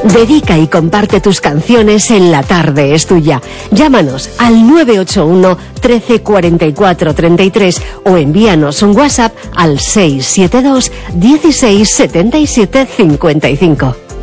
Dedica y comparte tus canciones en La Tarde es Tuya. Llámanos al 981 13 44 33 o envíanos un WhatsApp al 672 16 77 55.